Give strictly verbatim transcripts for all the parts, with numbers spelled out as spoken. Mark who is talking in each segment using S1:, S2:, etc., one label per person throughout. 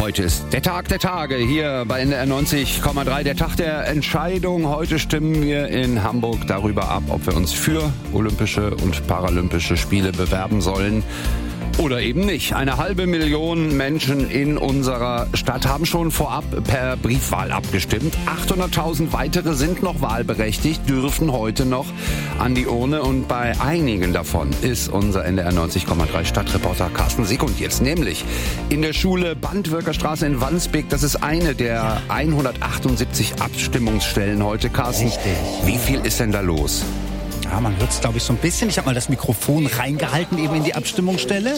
S1: Heute ist der Tag der Tage hier bei N D R neunzig Komma drei, der Tag der Entscheidung. Heute stimmen wir in Hamburg darüber ab, ob wir uns für Olympische und Paralympische Spiele bewerben sollen oder eben nicht. Eine halbe Million Menschen in unserer Stadt haben schon vorab per Briefwahl abgestimmt. achthunderttausend weitere sind noch wahlberechtigt, dürfen heute noch an die Urne. Und bei einigen davon ist unser N D R neunzig Komma drei Stadtreporter Carsten Sekund jetzt. Nämlich in der Schule Bandwirkerstraße in Wandsbek. Das ist eine der hundertachtundsiebzig Abstimmungsstellen heute. Carsten,
S2: Richtig.
S1: Wie viel ist denn da los?
S2: Ja, man hört es, glaube ich, so ein bisschen. Ich habe mal das Mikrofon reingehalten eben in die Abstimmungsstelle.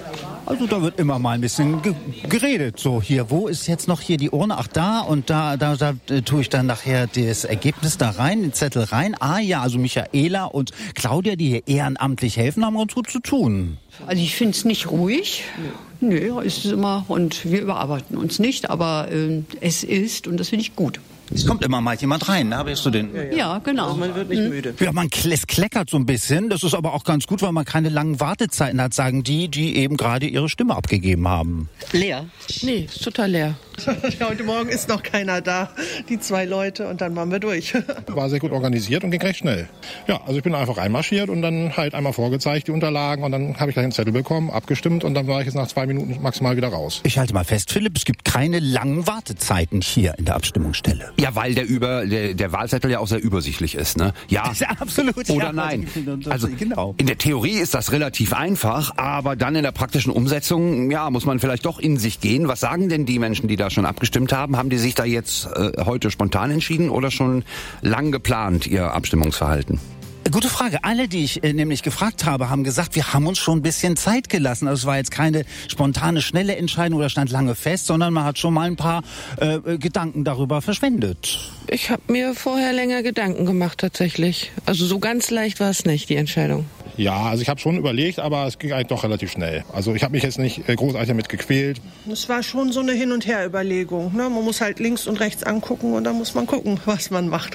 S2: Also da wird immer mal ein bisschen ge- geredet. So, hier, wo ist jetzt noch hier die Urne? Ach, da und da, da, da äh, tue ich dann nachher das Ergebnis da rein, den Zettel rein. Ah ja, also Michaela und Claudia, die hier ehrenamtlich helfen, haben uns gut zu tun.
S3: Also ich finde es nicht ruhig. Nö, nee, ist es immer. Und wir überarbeiten uns nicht, aber äh, es ist, und das finde ich gut.
S2: Es kommt immer mal jemand rein, ne? Bist du den?
S3: Ja, ja. ja genau.
S4: Also man wird nicht mhm. müde.
S2: Ja, man es kleckert so ein bisschen. Das ist aber auch ganz gut, weil man keine langen Wartezeiten hat, sagen die, die eben gerade ihre Stimme abgegeben haben.
S4: Leer?
S5: Nee, ist total leer.
S4: Ja, heute Morgen ist noch keiner da. Die zwei Leute und dann waren wir durch.
S6: War sehr gut organisiert und ging recht schnell. Ja, also ich bin einfach reinmarschiert und dann halt einmal vorgezeigt, die Unterlagen, und dann habe ich gleich einen Zettel bekommen, abgestimmt, und dann war ich jetzt nach zwei Minuten maximal wieder raus.
S2: Ich halte mal fest, Philipp, es gibt keine langen Wartezeiten hier in der Abstimmungsstelle.
S1: Ja, weil der über der, der Wahlzettel ja auch sehr übersichtlich ist, ne? Ja,
S2: ja absolut.
S1: Oder
S2: ja,
S1: nein.
S2: Also genau.
S1: In der Theorie ist das relativ einfach, aber dann in der praktischen Umsetzung, ja, muss man vielleicht doch in sich gehen. Was sagen denn die Menschen, die da schon abgestimmt haben? Haben die sich da jetzt äh, heute spontan entschieden oder schon lang geplant, ihr Abstimmungsverhalten?
S2: Gute Frage. Alle, die ich äh, nämlich gefragt habe, haben gesagt, wir haben uns schon ein bisschen Zeit gelassen. Also es war jetzt keine spontane, schnelle Entscheidung oder stand lange fest, sondern man hat schon mal ein paar äh, Gedanken darüber verschwendet.
S5: Ich habe mir vorher länger Gedanken gemacht tatsächlich. Also so ganz leicht war es nicht, die Entscheidung.
S6: Ja, also ich habe schon überlegt, aber es ging eigentlich doch relativ schnell. Also ich habe mich jetzt nicht großartig damit gequält.
S4: Es war schon so eine Hin- und Her-Überlegung. Ne? Man muss halt links und rechts angucken und dann muss man gucken, was man macht.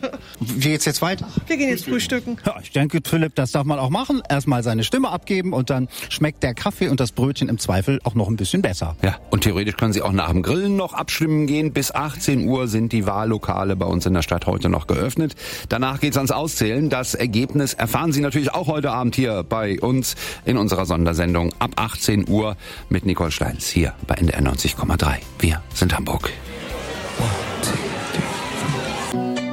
S2: Wie geht's jetzt weiter?
S4: Wir gehen jetzt frühstücken.
S2: Ja, ich denke, Philipp, das darf man auch machen. Erstmal seine Stimme abgeben und dann schmeckt der Kaffee und das Brötchen im Zweifel auch noch ein bisschen besser.
S1: Ja, und theoretisch können Sie auch nach dem Grillen noch abstimmen gehen. Bis achtzehn Uhr sind die Wahllokale bei uns in der Stadt heute noch geöffnet. Danach geht's ans Auszählen. Das Ergebnis erfahren Sie natürlich auch heute Abend hier bei uns in unserer Sondersendung ab achtzehn Uhr mit Nicole Steins hier bei N D R neunzig Komma drei. Wir sind Hamburg.